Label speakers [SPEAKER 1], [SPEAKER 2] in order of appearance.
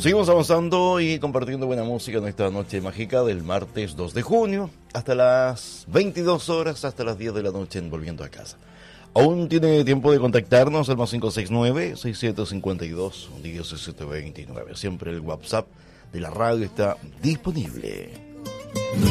[SPEAKER 1] Seguimos avanzando y compartiendo buena música en esta noche mágica del martes 2 de junio hasta las 22 horas, hasta las 10 de la noche en Volviendo a Casa. Aún tiene tiempo de contactarnos al más 569-6752-1729. Siempre el WhatsApp de la radio está disponible.